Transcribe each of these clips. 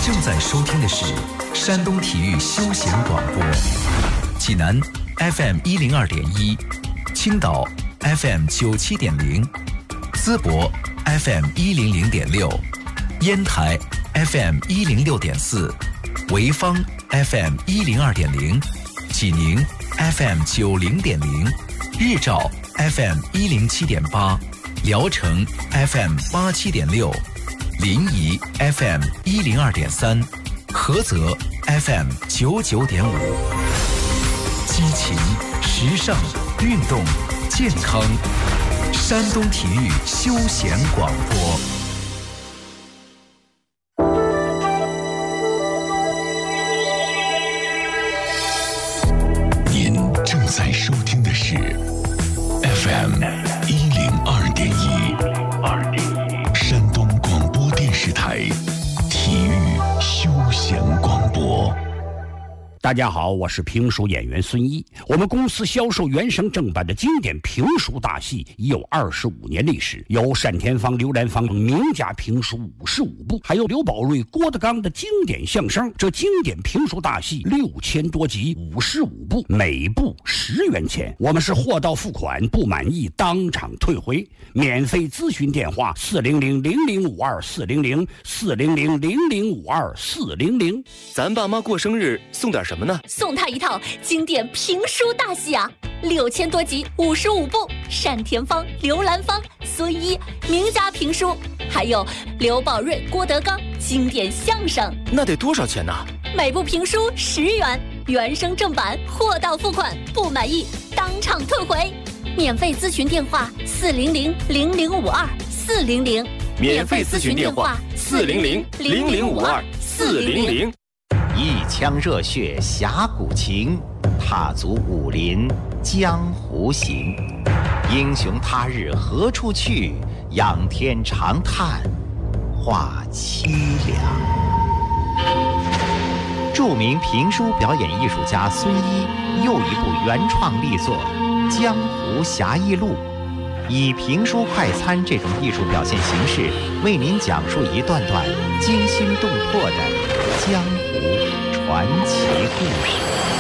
正在收听的是山东体育休闲广播，济南 FM102.1，青岛 FM97.0，淄博 FM100.6，烟台 FM106.4，潍坊 FM102.0，济宁 FM90.0，日照 FM107.8，聊城 FM87.6，临沂 FM102.3，菏泽 FM99.5，激情、时尚、运动、健康，山东体育休闲广播。 您正在收听的是 FM102.1，山东广播电视台体育休闲广播。 大家好，我是评书演员孙一。我们公司销售原声正版的经典评书大戏已有25年历史，有单田芳、刘兰芳名家评书55部，还有刘宝瑞、郭德纲的经典相声。这经典评书大戏6000多集，55部，每部10元钱。我们是货到付款，不满意当场退回。免费咨询电话400-0052-400，400-0052-400。 咱爸妈过生日送点什么呢？ 送他一套经典评书大戏啊，6000多集，55部，单田芳、刘兰芳、孙一名家评书，还有刘宝瑞、郭德纲经典相声。 那得多少钱呢？ 每部评书10元，原声正版，货到付款，不满意当场退回。免费咨询电话400-0052-400， 免费咨询电话400-0052-400。 一腔热血侠骨情，踏足武林江湖行。英雄他日何处去？仰天长叹话凄凉。著名评书表演艺术家孙一又一部原创力作《江湖侠义录》，以评书快餐这种艺术表现形式，为您讲述一段段惊心动魄的江湖传奇故事。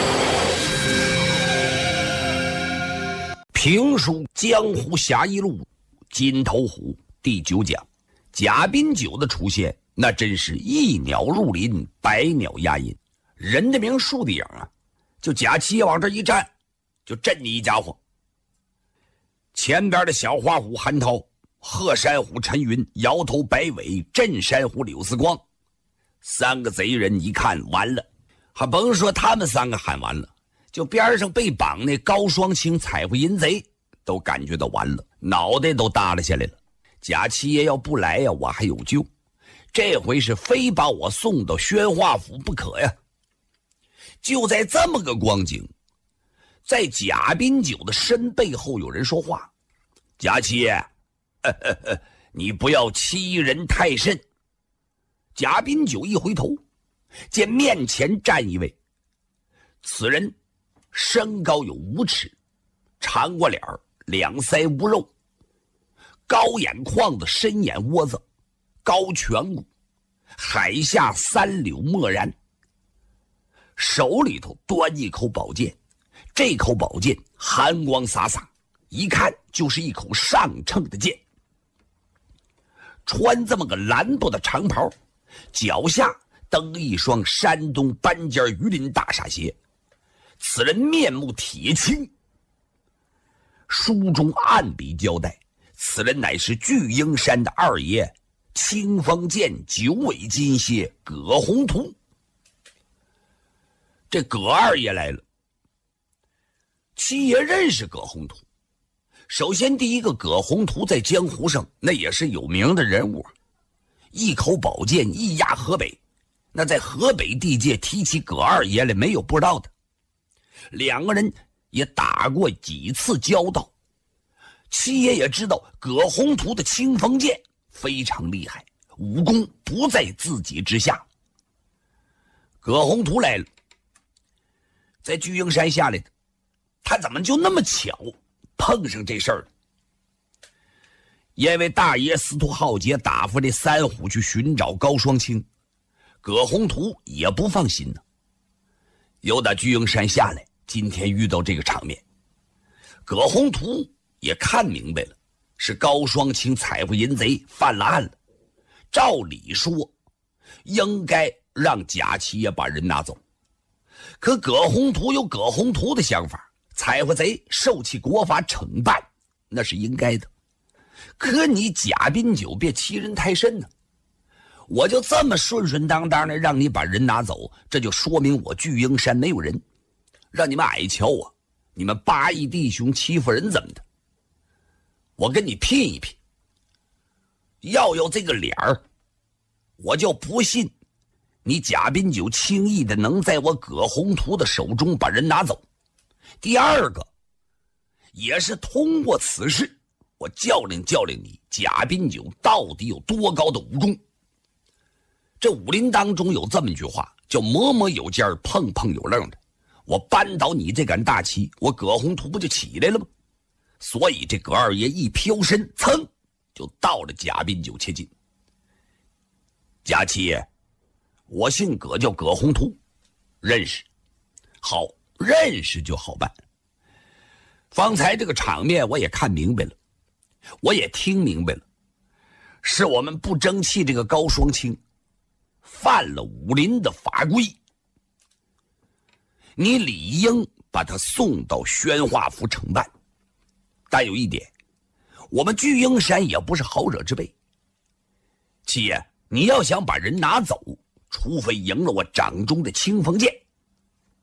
评书《江湖侠义录》金头虎第9讲，贾宾酒的出现，那真是一鸟入林，百鸟压阴。人的名树的影啊，就贾七爷往这一站，就震你一家伙。前边的小花虎韩涛，鹤山虎陈云，摇头摆尾，镇山虎柳四光，3个贼人一看完了，还甭说他们3个喊完了，就边上被绑那高双清彩绘淫贼都感觉到完了，脑袋都耷拉下来了。贾七爷要不来呀，我还有救，这回是非把我送到宣化府不可呀。就在这么个光景，在贾宾酒的身背后有人说话：贾七爷，你不要欺人太甚。贾宾酒一回头，见面前站一位，此人身高有5尺，长过脸，两腮无肉，高眼眶子，深眼窝子，高颧骨，海下3绺漠然，手里头端一口宝剑，这口宝剑寒光洒洒，一看就是一口上乘的剑。穿这么个蓝布的长袍，脚下蹬一双山东斑尖鱼鳞大傻鞋。此人面目铁青，书中暗笔交代，此人乃是巨鹰山的二爷清风剑9尾金蝎葛宏图。这葛二爷来了，七爷认识葛宏图。首先第一个，葛宏图在江湖上那也是有名的人物，一口宝剑一压河北，那在河北地界提起葛二爷来没有不知道的。2个人也打过几次交道，七爷也知道葛宏图的清风剑非常厉害，武功不在自己之下。葛宏图来了，在巨鹰山下来的，他怎么就那么巧碰上这事儿了？因为大爷司徒浩杰打发这3虎去寻找高双清， 葛宏图也不放心呢。由打巨鹰山下来，今天遇到这个场面，葛宏图也看明白了，是高双清采访淫贼犯了案了。照理说，应该让贾七爷把人拿走。可葛宏图有葛宏图的想法，采访贼受其国法惩办，那是应该的。可你贾宾九别欺人太甚呢，我就这么顺顺当当的让你把人拿走，这就说明我巨鹰山没有人，让你们矮瞧我，你们八义弟兄欺负人怎么的？我跟你拼一拼，要有这个脸儿，我就不信你贾宾九轻易的能在我葛宏图的手中把人拿走。第二个，也是通过此事，我教练教练你贾宾九到底有多高的武功。这武林当中有这么一句话，叫磨磨有尖，碰碰有愣的。我扳倒你这杆大旗，我葛宏图不就起来了吗？所以这葛二爷一飘身，噌就到了贾宾九切近。贾七爷，我姓葛，叫葛宏图，认识？好，认识就好办。方才这个场面我也看明白了，我也听明白了，是我们不争气这个高双清犯了武林的法规，你理应把他送到宣化府惩办。但有一点，我们巨鹰山也不是好惹之辈。七爷，你要想把人拿走，除非赢了我掌中的清风剑，